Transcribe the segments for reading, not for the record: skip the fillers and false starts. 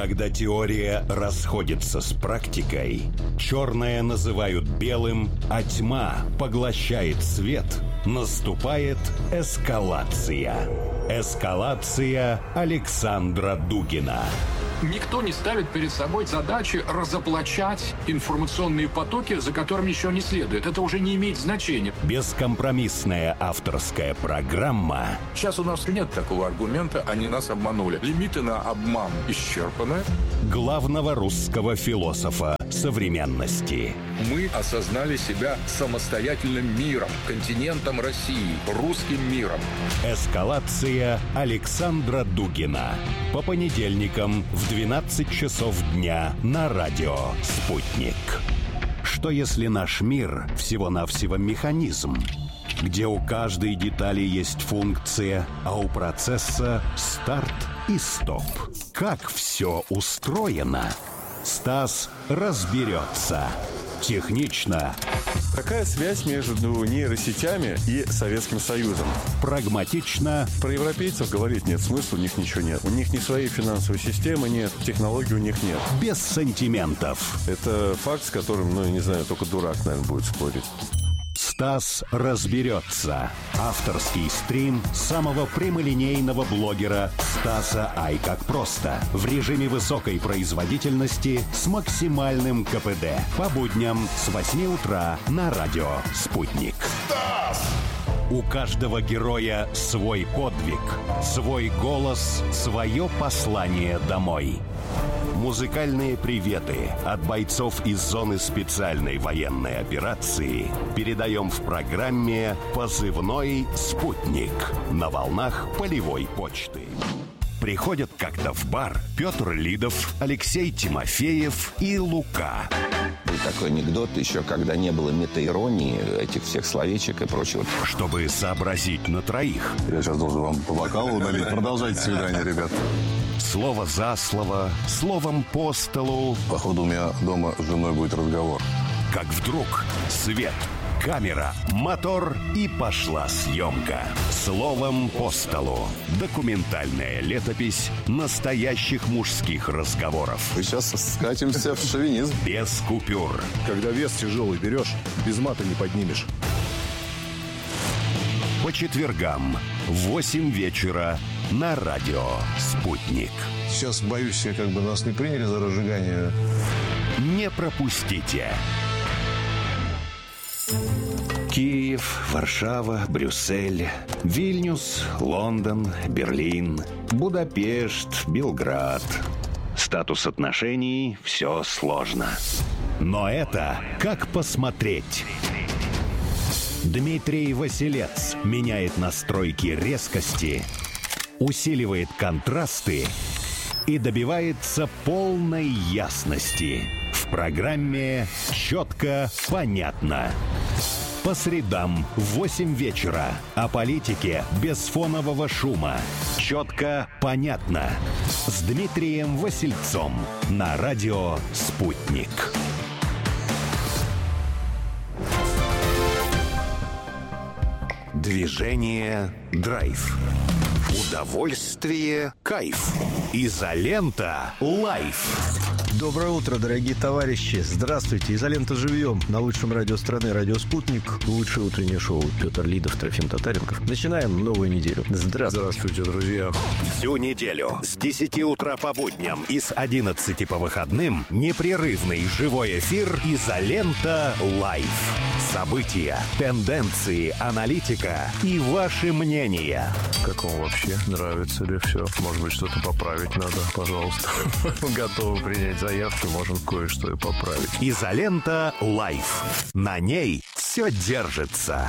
Когда теория расходится с практикой, черное называют белым, а тьма поглощает свет, наступает эскалация. Эскалация Александра Дугина. Никто не ставит перед собой задачи разоблачать информационные потоки, за которыми ничего не следует. Это уже не имеет значения. Бескомпромиссная авторская программа. Сейчас у нас нет такого аргумента, они нас обманули. Лимиты на обман исчерпаны. Главного русского философа современности. Мы осознали себя самостоятельным миром, континентом России, русским миром. Эскалация Александра Дугина. По понедельникам в 12 часов дня на радио «Спутник». Что если наш мир всего-навсего механизм, где у каждой детали есть функция, а у процесса старт и стоп? Как все устроено? Стас разберется. Технично. Какая связь между нейросетями и Советским Союзом? Прагматично. Про европейцев говорить нет смысла, у них ничего нет. У них ни своей финансовой системы нет, технологий у них нет. Без сантиментов. Это факт, с которым, не знаю, только дурак, наверное, будет спорить. Стас разберется. Авторский стрим самого прямолинейного блогера Стаса Ай как просто. В режиме высокой производительности с максимальным КПД. По будням с 8 утра на радио «Спутник». Стас! У каждого героя свой подвиг, свой голос, свое послание домой. Музыкальные приветы от бойцов из зоны специальной военной операции передаем в программе «Позывной Спутник» на волнах полевой почты. Приходят как-то в бар Петр Лидов, Алексей Тимофеев и Лука. Был такой анекдот еще, когда не было метаиронии, этих всех словечек и прочего. Чтобы сообразить на троих. Я сейчас должен вам по бокалу налить. Продолжайте свидание, ребят. Слово за слово, словом по столу. Походу, у меня дома с женой будет разговор. Как вдруг свет, камера, мотор и пошла съемка. Словом по столу. Документальная летопись настоящих мужских разговоров. Мы сейчас скатимся в шовинизм. Без купюр. Когда вес тяжелый берешь, без мата не поднимешь. По четвергам в 8 вечера на радио «Спутник». Сейчас, боюсь, нас не приняли за разжигание. Не пропустите. Киев, Варшава, Брюссель, Вильнюс, Лондон, Берлин, Будапешт, Белград. Статус отношений – все сложно. Но это как посмотреть. Дмитрий Василец меняет настройки резкости, усиливает контрасты и добивается полной ясности. В программе «Четко, понятно». По средам в 8 вечера. О политике без фонового шума. «Четко, понятно». С Дмитрием Васильцом на радио «Спутник». Движение «Драйв». Удовольствие «Кайф». Изолента «Лайф». Доброе утро, дорогие товарищи. Здравствуйте. Изолента живьем. На лучшем радио страны, радио «Спутник». Лучшее утреннее шоу. Петр Лидов, Трофим Татаренков. Начинаем новую неделю. Здравствуйте, друзья. Всю неделю с 10 утра по будням и с 11 по выходным непрерывный живой эфир «Изолента Лайф». События, тенденции, аналитика и ваши мнения. Как вам вообще? Нравится ли все? Может быть, что-то поправить надо? Пожалуйста. Готовы принять заявки, можем кое-что и поправить. «Изолента Лайф». На ней все держится.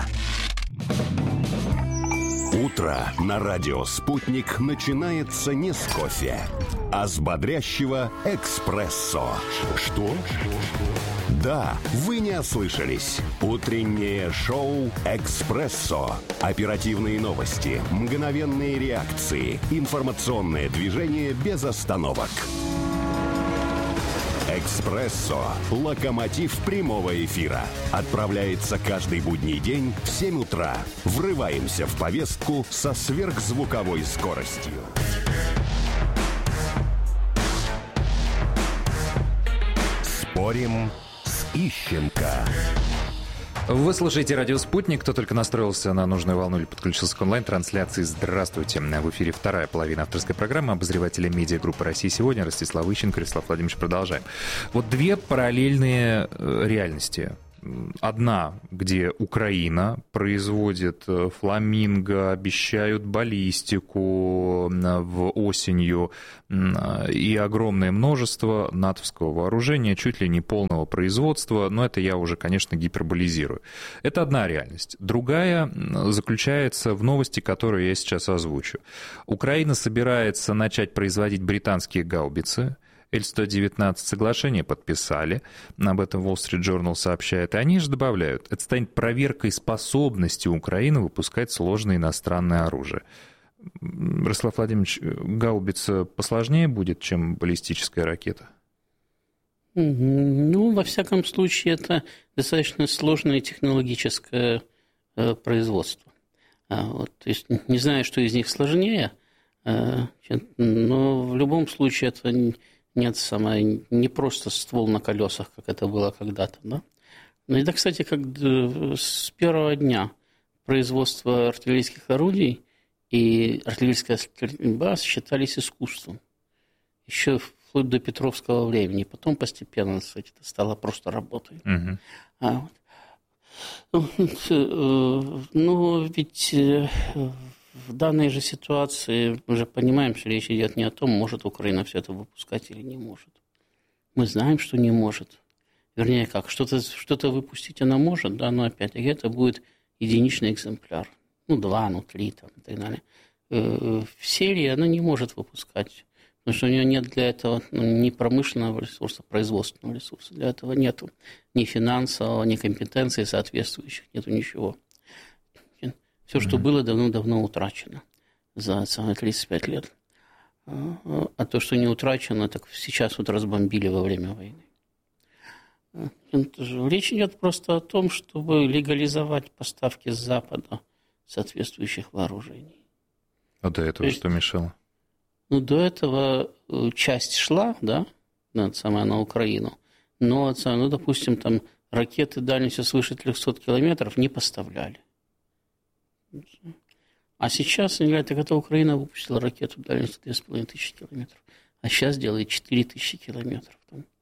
Утро на радио «Спутник» начинается не с кофе, а с бодрящего эспрессо. Что? Да, вы не ослышались. Утреннее шоу «Экспрессо». Оперативные новости, мгновенные реакции, информационное движение без остановок. «Экспрессо» – локомотив прямого эфира. Отправляется каждый будний день в 7 утра. Врываемся в повестку со сверхзвуковой скоростью. Спорим с Ищенко. Вы слушаете «Радио Спутник». Кто только настроился на нужную волну или подключился к онлайн-трансляции, здравствуйте. В эфире вторая половина авторской программы обозревателя медиагруппы «Россия сегодня» Ростислав Ищенко, Ростислав Владимирович. Продолжаем. Вот две параллельные реальности. Одна, где Украина производит фламинго, обещают баллистику осенью и огромное множество натовского вооружения, чуть ли не полного производства, но это я уже, конечно, гиперболизирую. Это одна реальность. Другая заключается в новости, которую я сейчас озвучу. Украина собирается начать производить британские гаубицы. Л-119 соглашение подписали, об этом Wall Street Journal сообщает, и они же добавляют, это станет проверкой способности Украины выпускать сложное иностранное оружие. Ростислав Владимирович, гаубица посложнее будет, чем баллистическая ракета? Ну, во всяком случае, это достаточно сложное технологическое производство. То есть, не знаю, что из них сложнее, но в любом случае это не просто ствол на колесах, как это было когда-то. Да? Но это, кстати, как с первого дня производства артиллерийских орудий и артиллерийская стрельба считались искусством. Еще вплоть до Петровского времени. Потом постепенно, кстати, это стало просто работой. Ну, ведь в данной же ситуации мы же понимаем, что речь идет не о том, может Украина все это выпускать или не может. Мы знаем, что не может. Вернее, как, что-то выпустить она может, да, но опять-таки это будет единичный экземпляр. Ну, 2, 3 там, и так далее. В серии она не может выпускать, потому что у нее нет для этого ни промышленного ресурса, производственного ресурса. Для этого нет ни финансового, ни компетенции соответствующих, нету ничего. Все, что было, давно утрачено за 35 лет. А то, что не утрачено, так сейчас вот разбомбили во время войны. Речь идет просто о том, чтобы легализовать поставки с Запада соответствующих вооружений. А до этого что мешало? Ну, до этого часть шла, да, на Украину, но, допустим, там ракеты дальностью свыше 300 километров не поставляли. А сейчас они говорят, так это Украина выпустила ракету дальностью 2500 километров, а сейчас делает 4000 километров.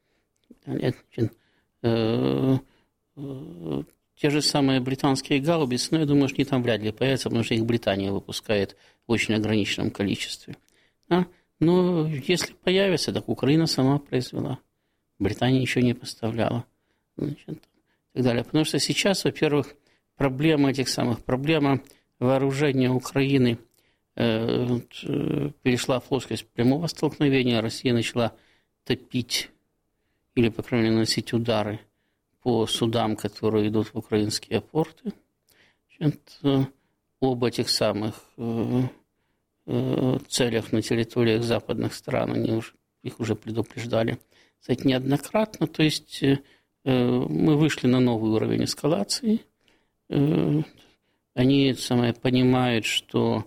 Те же самые британские гаубицы, но я думаю, что они там вряд ли появятся, потому что их Британия выпускает в очень ограниченном количестве. Но если появятся, так Украина сама произвела. Британия еще не поставляла. И так далее. Потому что сейчас, во-первых, проблема вооружения Украины перешла в плоскость прямого столкновения. Россия начала топить или, по крайней мере, наносить удары по судам, которые идут в украинские порты. Об этих самых целях на территориях западных стран их уже предупреждали, кстати, неоднократно. То есть мы вышли на новый уровень эскалации. Они понимают, что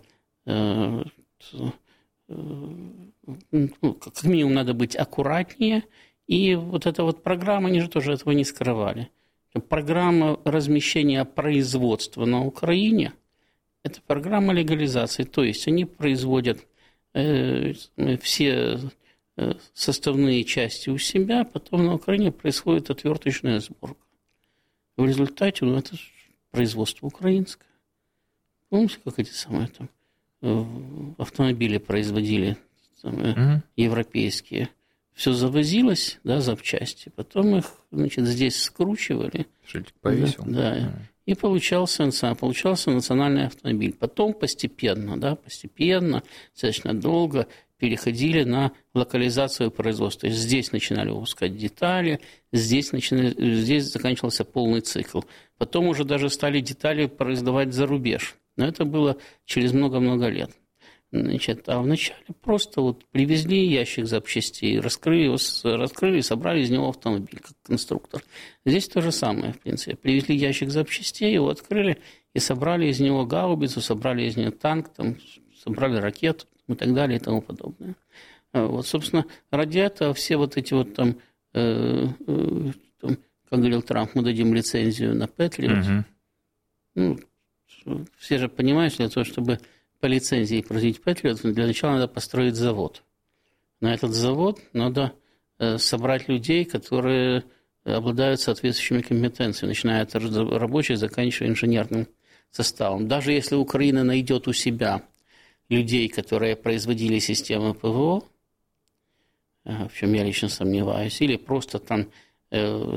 как минимум надо быть аккуратнее. И вот эта вот программа, они же тоже этого не скрывали. Программа размещения производства на Украине – это программа легализации. То есть они производят все составные части у себя, потом на Украине происходит отверточная сборка. В результате это производство украинское. Помните, как эти самые там автомобили производили европейские? Все завозилось, да, запчасти, потом их, здесь скручивали. Шильдик повесил. Да. И получался национальный автомобиль. Потом постепенно, достаточно долго переходили на локализацию производства. То есть здесь начинали выпускать детали, здесь заканчивался полный цикл. Потом уже даже стали детали производить за рубеж. Но это было через много-много лет. А вначале просто привезли ящик запчастей, раскрыли, собрали из него автомобиль, как конструктор. Здесь то же самое, в принципе. Привезли ящик запчастей, его открыли и собрали из него гаубицу, собрали из него танк, собрали ракету и так далее и тому подобное. Собственно, ради этого все эти как говорил Трамп, мы дадим лицензию на Патриот. Все же понимают, что для того, чтобы по лицензии производить Патриот, для начала надо построить завод. На этот завод надо собрать людей, которые обладают соответствующими компетенциями, начиная от рабочих, заканчивая инженерным составом. Даже если Украина найдет у себя людей, которые производили системы ПВО, в чем я лично сомневаюсь, или просто там